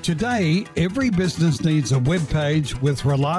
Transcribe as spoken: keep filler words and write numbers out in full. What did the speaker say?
Today, every business needs a web page with reliable